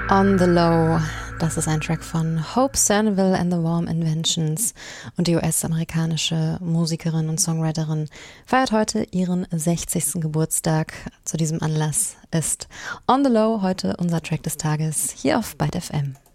On the Low, das ist ein Track von Hope Sanville and the Warm Inventions, und die US-amerikanische Musikerin und Songwriterin feiert heute ihren 60. Geburtstag. Zu diesem Anlass ist On the Low heute unser Track des Tages hier auf Byte FM.